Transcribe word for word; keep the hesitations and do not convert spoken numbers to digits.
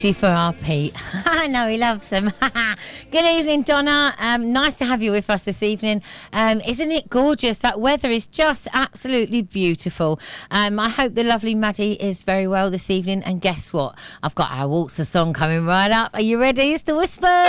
For our Pete. I know he loves them. Good evening, Donna. Um, nice to have you with us this evening. Um, isn't it gorgeous? That weather is just absolutely beautiful. Um, I hope the lovely Maddie is very well this evening. And guess what? I've got our Waltzer song coming right up. Are you ready? It's the Whisper.